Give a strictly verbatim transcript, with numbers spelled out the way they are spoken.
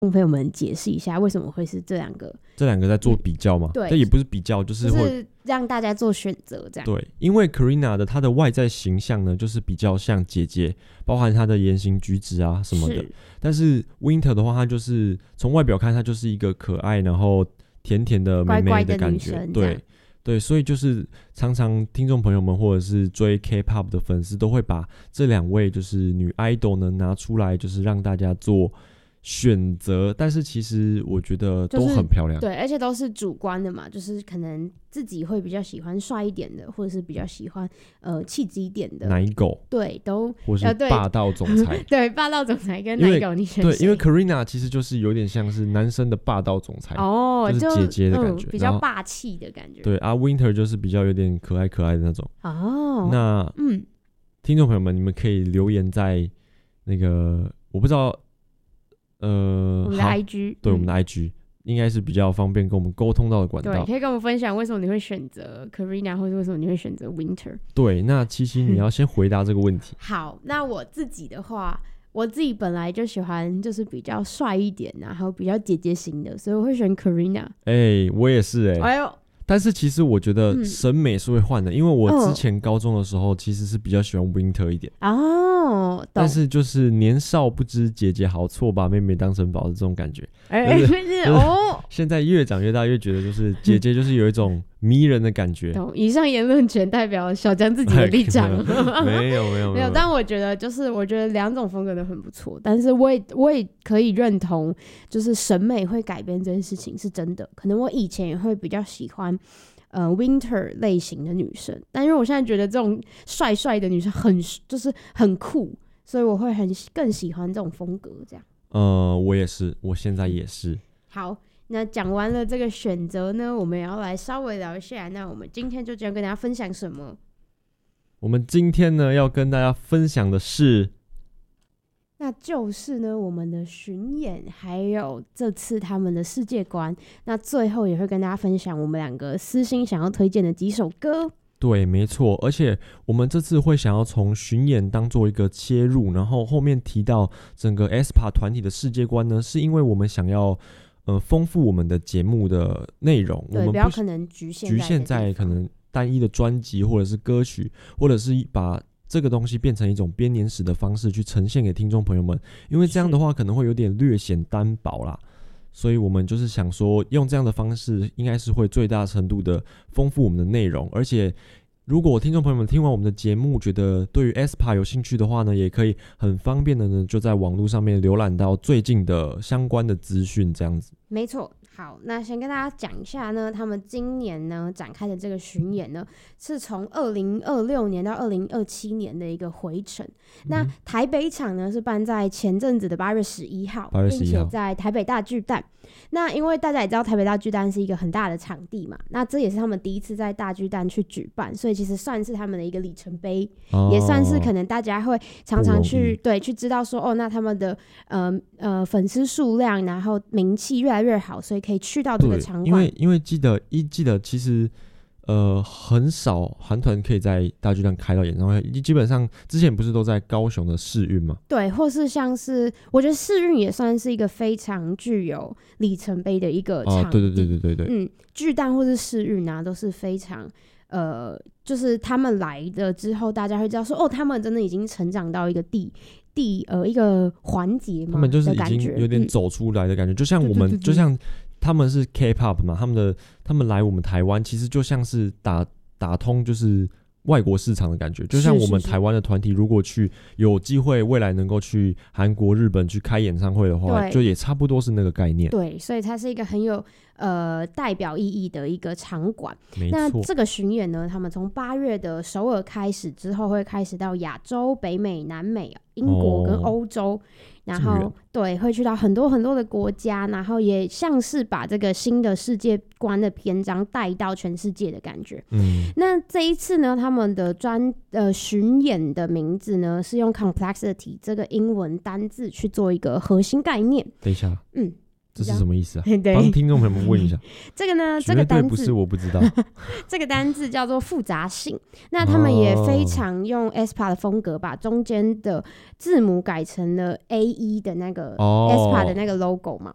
朋友们解释一下为什么会是这两个这两个在做比较嘛、嗯、 对， 这也不是比较，就是会、 就是让大家做选择这样。 对，因为 Karina 的她的外在形象呢就是比较像姐姐，包含她的言行举止啊什么的，但是 Winter 的话她就是从外表看她就是一个可爱然后甜甜的妹妹的感觉，乖乖的女生，对对，所以就是常常听众朋友们或者是追 K-pop 的粉丝都会把这两位就是女 idol 呢拿出来，就是让大家做选择，但是其实我觉得都很漂亮、 就是、对，而且都是主观的嘛，就是可能自己会比较喜欢帅一点的，或者是比较喜欢呃气质一点的奶狗， 对，都或是霸道总裁、呃、 对, 对霸道总裁跟奶狗你选谁？ 对，因为 Karina 其实就是有点像是男生的霸道总裁哦， 就是姐姐的感觉、 嗯、比较霸气的感觉， 对啊 Winter 就是比较有点可爱可爱的那种哦。 那嗯， 听众朋友们你们可以留言在那个我不知道呃， 我们的 I G 对、嗯、我们的 I G 应该是比较方便跟我们沟通到的管道， 对，可以跟我们分享为什么你会选择 Karina 或者为什么你会选择 Winter。 对，那七七你要先回答这个问题、 嗯、好，那我自己的话，我自己本来就喜欢就是比较帅一点然后比较姐姐型的，所以我会选 Karina。 哎、欸，我也是哎、欸， 哎呦， 但是其实我觉得审美是会换的、嗯、因为我之前高中的时候其实是比较喜欢 Winter 一点哦， 但是就是年少不知姐姐好，错把妹妹当成宝的这种感觉。 哎、欸，就是、哦， 现在越长越大越觉得就是姐姐就是有一种迷人的感觉。 以上言论全代表小江自己的立场。 没有没有没有，但我觉得就是我觉得两种风格都很不错，但是我也我也可以认同，就是审美会改变这件事情是真的。可能我以前也会比较喜欢呃 Winter 类型的女生，但因为我现在觉得这种帅帅的女生很就是很酷，所以我会很更喜欢这种风格这样。 呃，我也是，我现在也是。 好，那讲完了这个选择呢，我们也要来稍微聊一下，那我们今天就这样跟大家分享什么？ 我们今天呢要跟大家分享的是， 那就是呢我们的巡演，还有这次他们的世界观。那最后也会跟大家分享我们两个私心想要推荐的几首歌。 对，没错，而且我们这次会想要从巡演当做一个切入，然后后面提到整个 aespa 团体的世界观呢，是因为我们想要呃丰富我们的节目的内容， 对， 我们不要可能局限在局限在可能单一的专辑或者是歌曲，或者是把这个东西变成一种编年史的方式去呈现给听众朋友们，因为这样的话可能会有点略显单薄啦。所以我们就是想说用这样的方式应该是会最大程度的丰富我们的内容，而且如果听众朋友们听完我们的节目觉得对于 aespa 有兴趣的话呢，也可以很方便的呢就在网络上面浏览到最近的相关的资讯这样子。没错， 好，那先跟大家讲一下呢，他们今年呢展开的这个巡演呢，是从二零二六年到二零二七年的一个回程。嗯、那台北场呢是办在前阵子的八月十一号， 八月十一号， 并且在台北大巨蛋。那因为大家也知道台北大巨蛋是一个很大的场地嘛，那这也是他们第一次在大巨蛋去举办，所以其实算是他们的一个里程碑，哦、也算是可能大家会常常去对去知道说哦，那他们的呃呃粉丝数量，然后名气越来越好，所以可以去到这个场馆。 因为因为记得一记得其实呃很少韩团可以在大巨蛋开到演唱会，基本上之前不是都在高雄的世运吗？ 对，或是像是我觉得世运也算是一个非常具有里程碑的一个场地。 哦、对对对对对对， 嗯，巨蛋或是世运啊都是非常呃，就是他们来了之后，大家会知道说哦，他们真的已经成长到一个地。第呃一个环节嘛， 他们就是已经有点走出来的感觉，嗯、就像我们对对对对就像他们是 K-pop 嘛，他们的他们来我们台湾，其实就像是打打通就是外国市场的感觉，就像我们台湾的团体如果去有机会未来能够去韩国、日本去开演唱会的话，就也差不多是那个概念。 对，所以它是一个很有呃代表意义的一个场馆。 没错。 那这个巡演呢，他们从八月的首尔开始之后，会开始到亚洲、北美、南美、英国跟欧洲。哦，然后对，会去到很多很多的国家，然后也像是把这个新的世界观的篇章带到全世界的感觉。嗯，那这一次呢，他们的专呃巡演的名字呢是用 complexity 这个英文单字去做一个核心概念。 等一下，嗯。这是什么意思啊？ 对， 帮听众朋友们问一下。 这个呢，这个单字不是我不知道。 这个单字叫做复杂性。那他们也非常用 aespa 的风格，把中间的字母改成了 A E 的那个 aespa 的那个 logo 嘛。